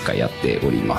回やっております。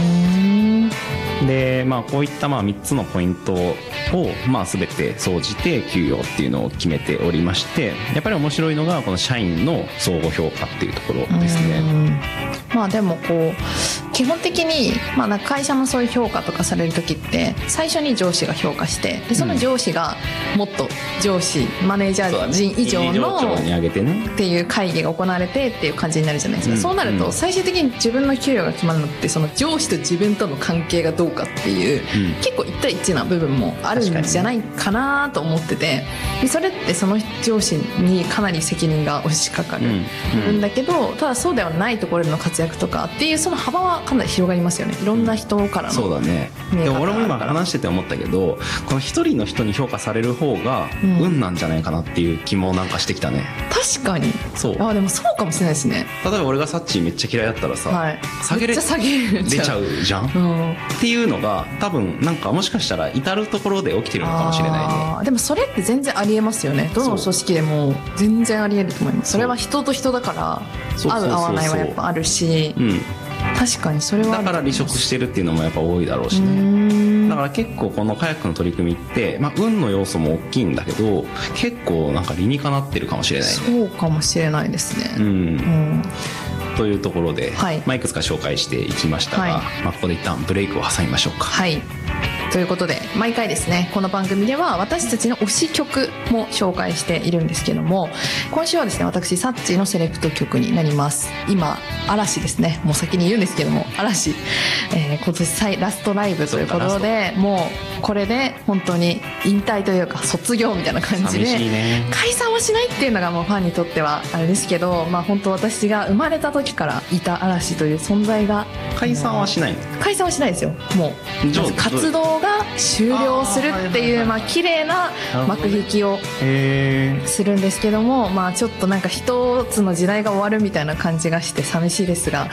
で、こういった3つのポイントを全て総じて給与っていうのを決めておりまして、やっぱり面白いのがこの社員の相互評価っていうところですね。 でも基本的に、会社のそういう評価とかされる時って最初に上司が評価して、でその上司がもっと上司マネージャー陣以上のっていう会議が行われてっていう感じになるじゃないですか。そうなると最終的に自分の給与が決まるのってその上司と自分との関係がどうかっていう、結構1対1な部分もあるんじゃないかなと思ってて、でそれってその上司にかなり責任が押しかかる部分だけど、ただそうではないところでの活躍とかっていうその幅はかなり広がりますよね。いろんな人からの、 そうだね。でも俺も今話してて思ったけど、この一人の人に評価される方が運なんじゃないかなっていう気もなんかしてきたね。 確かに。 そう。 でもそうかもしれないですね。 例えば俺がサッチーめっちゃ嫌いだったらさ、出ちゃうじゃん、っていうのが多分なんかもしかしたら至るところで起きてるのかもしれないね。 でもそれって全然ありえますよね。どの組織でも全然ありえると思います。それは人と人だから合う合わないはやっぱあるし、確かにそれはだから離職してるっていうのもやっぱ多いだろうしね。だから結構このカヤックの取り組みって、運の要素も大きいんだけど、結構なんか理にかなってるかもしれないね。 そうかもしれないですね。 というところで、いくつか紹介していきましたが、ここで一旦ブレイクを挟みましょうか。 ということで毎回ですね、この番組では私たちの推し曲も紹介しているんですけども、今週はですね、私サッチーのセレクト曲になります。今嵐ですね、もう先に言うんですけども、嵐、今年ラストライブということで、もうこれで本当に引退というか卒業みたいな感じで、解散はしないっていうのがもうファンにとってはあれですけど、本当私が生まれた時からいた嵐という存在が解散はしないの？ 解散はしないですよ。もう活動が終了するっていう綺麗な幕引きをするんですけども、ちょっとなんか一つの時代が終わるみたいな感じがして寂しいですが、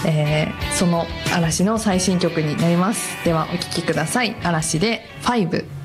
その嵐の最新曲になります。ではお聴きください。嵐で5。